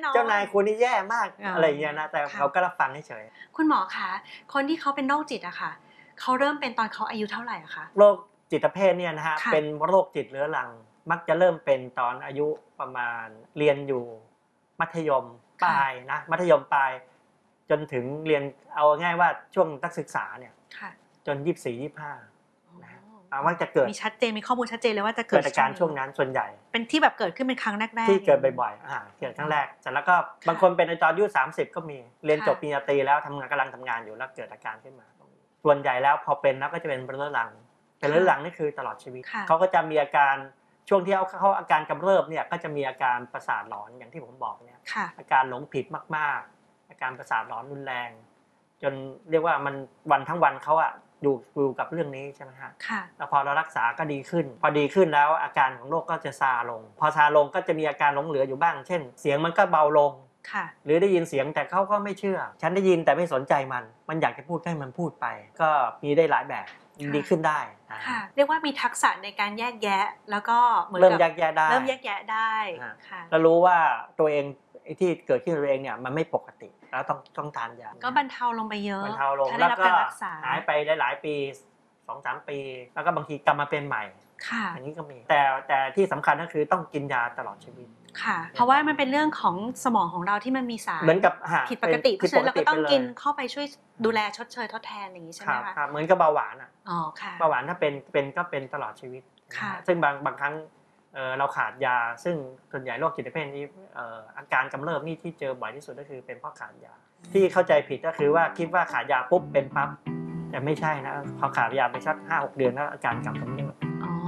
น้อยเจ้านายคุณนี่แย่มากอะไรอย่างเงี้ยนะแต่เขาก็รับฟังเฉยคุณหมอคะคนที่เขาเป็นโรคจิตอะค่ะเขาเริ่มเป็นตอนเขาอายุเท่าไหร่อะคะโรคจิตเภทเนี่ยนะฮะเป็นโรคจิตเรื้อรังมักจะเริ่มเป็นตอนอายุประมาณเรียนอยู่มัธยมปลายนะมัธยมปลายจนถึงเรียนเอาง่ายว่าช่วงนักศึกษาเนี่ยจน24-25นะมักจะเกิดมีชัดเจนมีข้อมูลชัดเจนเลยว่าจะเกิดอาการช่วงนั้นส่วนใหญ่เป็นที่แบบเกิดขึ้นเป็นครั้งแรกที่เกิดบ่อยๆเกิดครั้งแรกเสร็จแล้วก็บางคนเป็นในตอนอายุ30ก็มีเรียนจบปริญญาตรีแล้วกำลังทำงานอยู่แล้วเกิดอาการขึ้นมาส่วนใหญ่แล้วพอเป็นแล้วก็จะเป็นเรื้อรังเป็นเรื้อรังนี่คือตลอดชีวิตเขาก็จะมีอาการช่วงที่เขาอาการกำเริบเนี่ยก็จะมีอาการประสาทหลอนอย่างที่ผมบอกเนี่ยอาการหลงผิดมากๆอาการประสาทหลอนรุนแรงจนเรียกว่ามันวันทั้งวันเขาอะอยู่กับเรื่องนี้ใช่ไหมฮะแล้วพอเรารักษาก็ดีขึ้นพอดีขึ้นแล้วอาการของโรคก็จะซาลงพอซาลงก็จะมีอาการหลงเหลืออยู่บ้างเช่นเสียงมันก็เบาลงหรือได้ยินเสียงแต่เขาก็ไม่เชื่อฉันได้ยินแต่ไม่สนใจมันอยากจะพูดให้มันพูดไปก็มีได้หลายแบบดีขึ้นได้เรียกว่ามีทักษะในการแยกแยะแล้วก็เหมือนกับเริ่มแยกแยะได้แล้วรู้ว่าตัวเองที่เกิดขึ้นตัวเองเนี่ยมันไม่ปกติแล้วต้องทานยาก็บรรเทาลงไปเยอะบรรเทาลงแล้วก็หายไปได้หลายปี 2-3 ปีแล้วก็บางทีกลับมาเป็นใหม่อันนี้ก็มีแต่ที่สำคัญก็คือต้องกินยาตลอดชีวิตค่ะเพราะว่ามันเป็นเรื่องของสมองของเราที่มันมีสารเหมือนกับผิดปกติเพราะฉะนั้นเราก็ต้องกินเข้าไปช่วยดูแลชดเชยทดแทนอย่างนี้ใช่ไหมคะครับเหมือนกับเบาหวานอ่ะค่ะเบาหวานถ้าเป็นก็เป็นตลอดชีวิตซึ่งบางครั้งเราขาดยาซึ่งส่วนใหญ่โรคจิตเภทนี้อาการกำเริบนี่ที่เจอบ่อยที่สุดก็คือเป็นเพราะขาดยาที่เข้าใจผิดก็คือว่าคิดว่าขาดยาปุ๊บเป็นปั๊บแต่ไม่ใช่นะพอขาดยาไปสัก 5-6 เดือนแล้วอาการกลับมาเริ่ม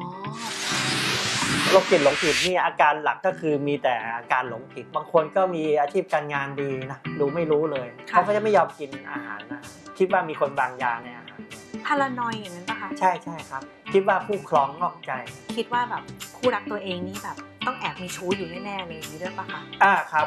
โรคจิตหลงผิดนี่อาการหลักก็คือมีแต่อาการหลงผิดบางคนก็มีอาชีพการงานดีนะดูไม่รู้เลยเขาก็จะไม่ยอมกินอาหารนะคิดว่ามีคนบางยาในอาหารพารานอยอย่างนั้นปะคะใช่ครับคิดว่าผู้ครองนอกใจคิดว่าแบบคู่รักตัวเองนี่แบบต้องแอบมีชู้อยู่แน่ๆเลยอย่างนี้ด้วยปะคะครับ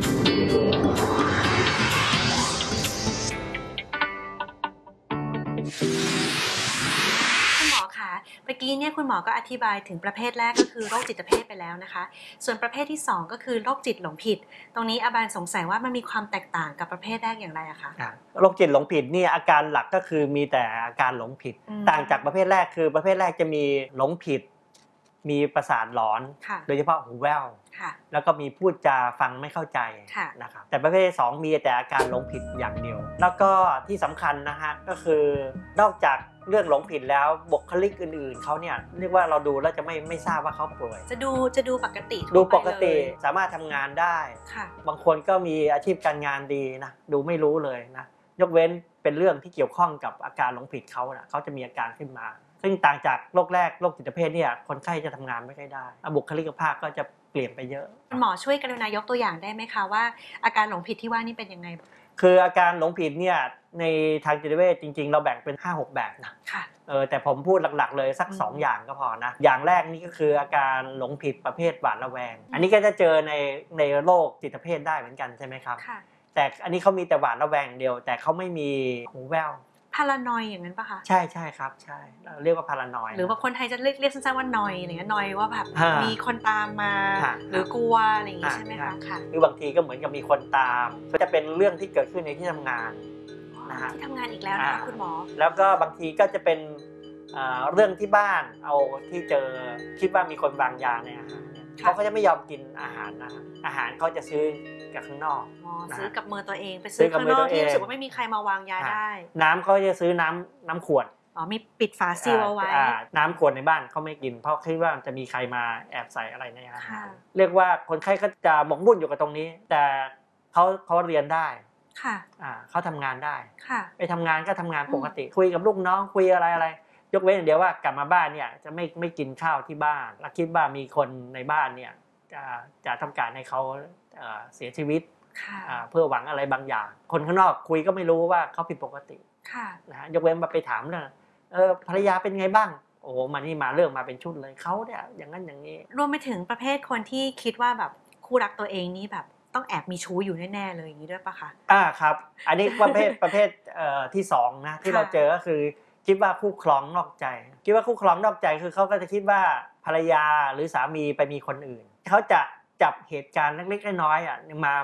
คุณหมอคะเมื่อกี้เนี่ยคุณหมอก็อธิบายถึงประเภทแรกก็คือโรคจิตเภทไปแล้วนะคะส่วนประเภทที่2ก็คือโรคจิตหลงผิดตรงนี้อาบานสงสัยว่ามันมีความแตกต่างกับประเภทแรกอย่างไรอะคะโรคจิตหลงผิดนี่อาการหลักก็คือมีแต่อาการหลงผิดต่างจากประเภทแรกคือประเภทแรกจะมีหลงผิดมีประสาทหลอนโดยเฉพาะหูแว่วแล้วก็มีพูดจาฟังไม่เข้าใจนะครับแต่ประเภทที่2มีแต่อาการหลงผิดอย่างเดียวแล้วก็ที่สำคัญนะฮะก็คือนอกจากเรื่องหลงผิดแล้วบุคลิกอื่นๆเขาเนี่ยเรียกว่าเราดูแล้วจะไม่ทราบว่าเขาป่วยจะดูปกติดูปกติสามารถทำงานได้บางคนก็มีอาชีพการงานดีนะดูไม่รู้เลยนะยกเว้นเป็นเรื่องที่เกี่ยวข้องกับอาการหลงผิดเขานะเขาจะมีอาการขึ้นมาซึ่งต่างจากโรคแรกโรคจิตเภทเนี่ยคนไข้จะทำงานไม่ค่อยได้บุคลิกภาพก็จะเปลี่ยนไปเยอะคุณหมอช่วยกรุณายกตัวอย่างได้ไหมคะว่าอาการหลงผิดที่ว่านี่เป็นยังไงคืออาการหลงผิดเนี่ยในทางจิตเวชจริงๆเราแบ่งเป็น 5-6 แบบนะแต่ผมพูดหลักๆเลยสัก2อย่างก็พอนะอย่างแรกนี่ก็คืออาการหลงผิดประเภทหวาดระแวงอันนี้ก็จะเจอในโรคจิตเภทได้เหมือนกันใช่ไหมครับแต่อันนี้เขามีแต่หวาดระแวงเดียวแต่เขาไม่มีหูแว่วพารานอยอย่างนั้นปะคะใช่ครับใช่เรียกว่าพารานอยหรือว่าคนไทยจะเรียกสั้นๆว่านอยอะไรเงี้ยนอยว่าแบบมีคนตามมาหรือกลัวอะไรอย่างงี้ใช่ไหมคะคือบางทีก็เหมือนกับมีคนตามก็จะเป็นเรื่องที่เกิดขึ้นในที่ทำงานนะฮะที่ทำงานอีกแล้วนะคะคุณหมอแล้วก็บางทีก็จะเป็นเรื่องที่บ้านเอาที่เจอคิดว่ามีคนวางยาในอาหารเขาก็จะไม่ยอมกินอาหารนะอาหารเขาจะซื้อกับข้างนอกซื้อกับมือตัวเองไปซื้อข้างนอกที่รู้สึกว่าไม่มีใครมาวางยาได้น้ำเขาจะซื้อน้ำขวดมีปิดฝาซีลเอาไว้น้ำขวดในบ้านเขาไม่กินเพราะคิดว่าจะมีใครมาแอบใส่อะไรในอาหารเรียกว่าคนไข้ก็จะหมกมุ่นอยู่กับตรงนี้แต่เขาเรียนได้เขาทำงานได้ไปทำงานก็ทำงานปกติคุยกับลูกน้องคุยอะไรยกเว้นอย่างเดียวว่ากลับมาบ้านเนี่ยจะไม่กินข้าวที่บ้านแล้วคิดว่ามีคนในบ้านเนี่ยจะทำการให้เขาเสียชีวิตเพื่อหวังอะไรบางอย่างคนข้างนอกคุยก็ไม่รู้ว่าเขาผิดปกตินะฮะยกเว้นมาไปถามเรื่องภรรยาเป็นไงบ้างโอ้มันนี่มาเรื่องมาเป็นชุดเลยเขาเนี่ยอย่างนั้นอย่างนี้รวมไปถึงประเภทคนที่คิดว่าแบบคู่รักตัวเองนี่แบบต้องแอบมีชู้อยู่แน่ๆเลยอย่างนี้ด้วยปะคะครับอันนี้ประเภทที่2นะที่เราเจอก็คือคิดว่าคู่ครองนอกใจคิดว่าคู่ครองนอกใจคือเขาก็จะคิดว่าภรรยาหรือสามีไปมีคนอื่นเขาจะจับเหตุการณ์เล็กๆน้อยๆมา